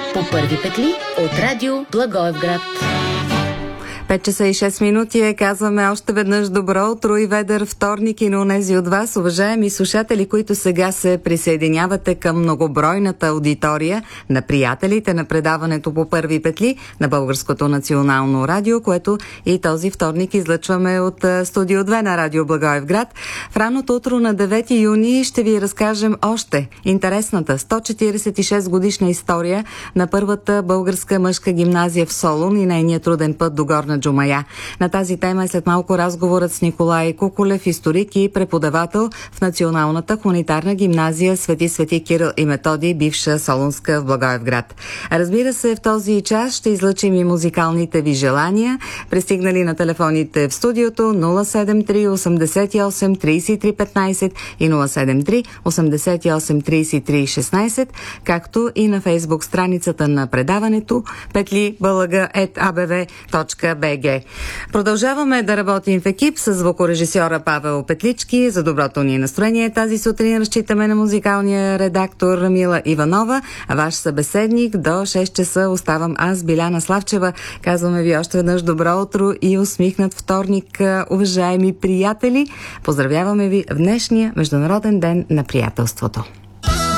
По първи петли от радио Благоевград. 5 часа и 6 минути казваме още веднъж добро утро и ведър вторник и на онези от вас, уважаеми слушатели, които сега се присъединявате към многобройната аудитория на приятелите на предаването по първи петли на Българското национално радио, което и този вторник излъчваме от студио 2 на радио Благоевград. В ранното утро на 9 юни ще ви разкажем още интересната 146 годишна история на първата българска мъжка гимназия в Солун и нейния труден път до Горна Джумая. На тази тема е след малко разговорът с Николай Куколев, историк и преподавател в Националната хуманитарна гимназия Свети Кирил и Методий, бивша Солунска в Благоевград. Разбира се, в този час ще излъчим и музикалните ви желания, пристигнали на телефоните в студиото 073 88 33 15 и 073 88 33 16, както и на фейсбук страницата на предаването petli.abv.bg. Продължаваме да работим в екип с звукорежисьора Павел Петлички. За доброто ни настроение тази сутрин разчитаме на музикалния редактор Мила Иванова. А ваш събеседник до 6 часа оставам аз, Биляна Славчева. Казваме ви още веднъж добро утро и усмихнат вторник, уважаеми приятели. Поздравяваме ви в днешния Международен ден на приятелството.